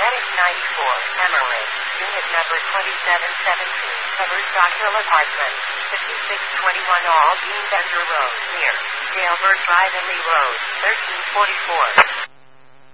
Medic 94, Emerald, Unit number 2717, covers Rockville Apartment, 5621 All Bean Bender Road, near Jailbird Drive and Lee Road, 1344.